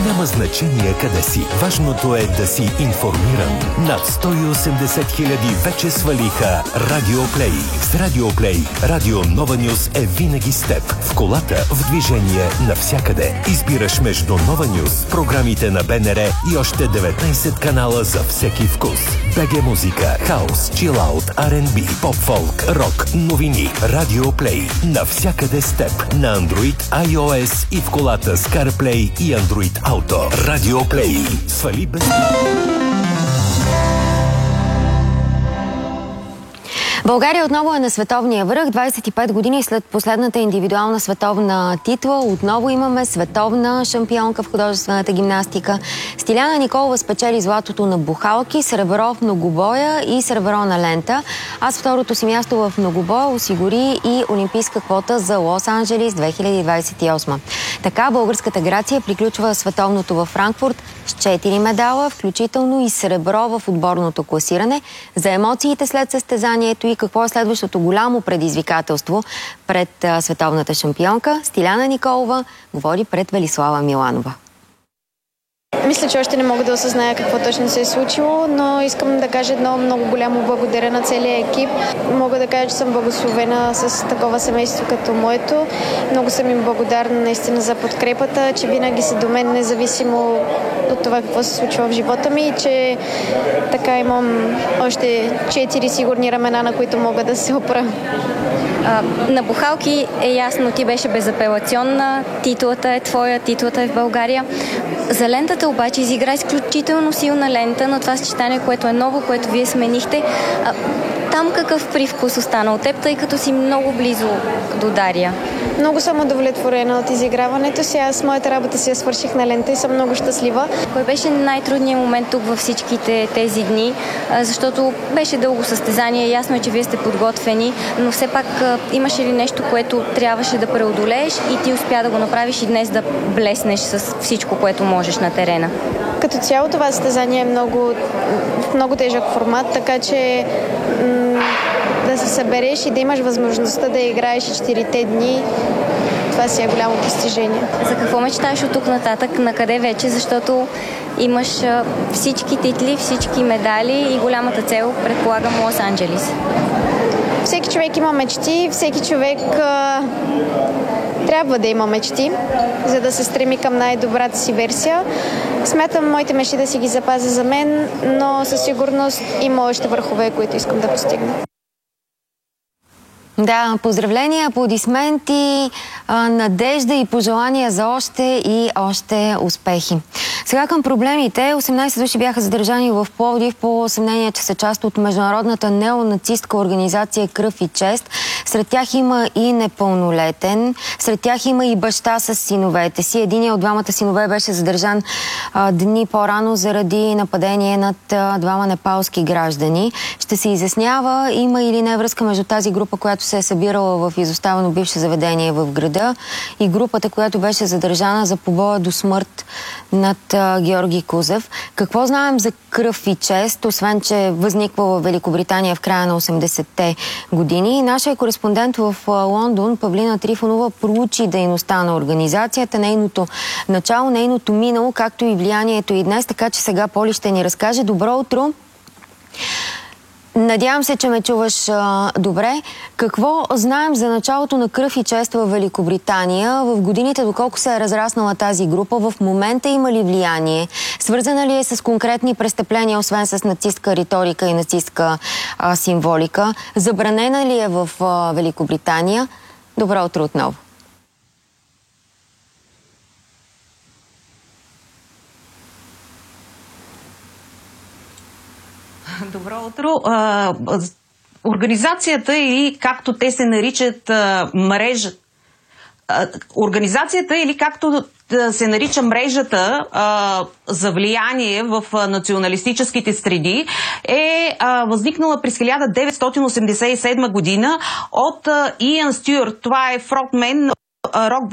Няма значение къде си. Важното е да си информиран. Над 180 хиляди вече свалиха Радио Плей. С Радио Плей Радио Нова Нюс е винаги с теб. В колата, в движение, навсякъде. Избираш между Нова Нюс, програмите на БНР и още 19 канала за всеки вкус. БГ музика, хаус, чилаут, R&B, поп-фолк, рок, новини. Радио Плей. Навсякъде с теб. На Android, iOS и в колата с CarPlay и Android Auto. Радио Плей. Свали без... България отново е на световния връх. 25 години след последната индивидуална световна титла отново имаме световна шампионка в художествената гимнастика. Стиляна Николова спечели златото на бухалки, сребро в многобоя и сребро на лента. А с второто си място в многобоя осигури и олимпийска квота за Лос-Анджелис 2028. Така българската Грация приключва световното във Франкфурт с 4 медала, включително и сребро в отборното класиране. За емоциите след състезанието и какво е следващото голямо предизвикателство пред световната шампионка, Стиляна Николова говори пред Велислава Миланова. Мисля, че още не мога да осъзная какво точно се е случило, но искам да кажа едно много голямо благодаря на целия екип. Мога да кажа, че съм благословена с такова семейство като моето. Много съм им благодарна наистина за подкрепата, че винаги са до мен, независимо от това какво се случва в живота ми и че така имам още 4 сигурни ramена, на които мога да се опра. На бухалки е ясно, ти беше безапелационна, титлата е твоя, титлата е в България. За лентата обаче изигра изключително силна лента на това съчетание, което е ново, което вие сменихте. Там какъв привкус остана от теб, тъй като си много близо до Дария? Много съм удовлетворена от изиграването си. Аз моята работа си я свърших на лента и съм много щастлива. Кой беше най-трудният момент тук във всичките тези дни? Защото беше дълго състезание, ясно е, че вие сте подготвени, но все пак имаше ли нещо, което трябваше да преодолееш и ти успя да го направиш и днес да блеснеш с всичко, което можеш на терена? Като цяло това състезание е в много тежък формат, така че да се събереш и да имаш възможността да играеш 4-те дни, това си е голямо постижение. За какво мечтаеш от тук нататък? На къде вече? Защото имаш всички титли, всички медали и голямата цел, предполагам, Лос-Анджелис. Всеки човек има мечти, всеки човек трябва да има мечти, за да се стреми към най-добрата си версия. Смятам моите мечти да си ги запазя за мен, но със сигурност има още върхове, които искам да постигна. Да, поздравления, аплодисменти, надежда и пожелания за още и още успехи. Сега към проблемите. 18 души бяха задържани в Пловдив по съмнение, че са част от международната неонацистка организация Кръв и чест. Сред тях има и непълнолетен. Сред тях има и баща с синовете си. Единият от двамата синове беше задържан дни по-рано заради нападение над двама непалски граждани. Ще се изяснява има или не връзка между тази група, която се е събирала в изоставено бивше заведение в града и групата, която беше задържана за побоя до смърт над Георги Кузев. Какво знаем за Кръв и чест, освен че възниква в Великобритания в края на 80-те години? Нашия кореспондент в Лондон, Павлина Трифонова, проучи дейността на организацията, нейното начало, нейното минало, както и влиянието и днес, така че сега Поли ще ни разкаже. Добро утро! Надявам се, че ме чуваш добре. Какво знаем за началото на Кръв и чест в Великобритания? В годините, доколко се е разраснала тази група, в момента има ли влияние? Свързана ли е с конкретни престъпления, освен с нацистка риторика и нацистка символика? Забранена ли е в Великобритания? Добро утро отново. Добро утро. Организацията или както те се наричат мрежа, организацията или както се нарича мрежата за влияние в националистическите среди е възникнала през 1987 година от Иан Стюарт. Това е фронтмен рок